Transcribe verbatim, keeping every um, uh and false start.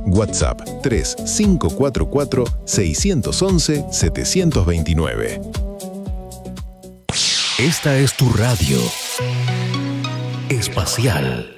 WhatsApp tres cinco cuatro cuatro seis uno uno siete dos nueve. Esta es tu radio espacial.